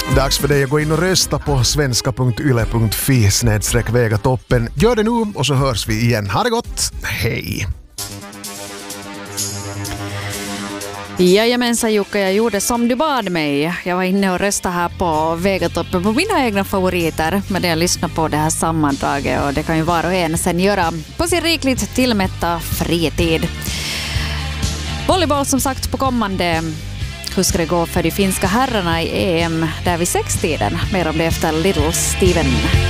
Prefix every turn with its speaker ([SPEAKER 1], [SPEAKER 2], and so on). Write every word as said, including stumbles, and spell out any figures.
[SPEAKER 1] Dags för dig att gå in och rösta på svenska punkt yle punkt fi snedstreck Vegatoppen. Gör det nu och så hörs vi igen. Ha det gott. Hej!
[SPEAKER 2] Jajamensan Jukka, jag gjorde som du bad mig. Jag var inne och röstade här på Vegatoppen på mina egna favoriter med det jag lyssnar på det här sammandraget, och det kan ju var och en sen göra på sin rikligt tillmätta fritid. Volleyboll som sagt på kommande. Hur ska det gå för de finska herrarna i E M där vid sextiden? Mer om det efter Little Steven.